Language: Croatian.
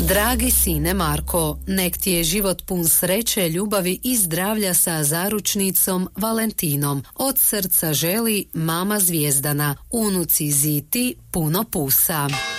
Dragi sine Marko, nek ti je život pun sreće, ljubavi i zdravlja sa zaručnicom Valentinom. Od srca želi mama Zvijezdana, unuci Ziti puno pusa.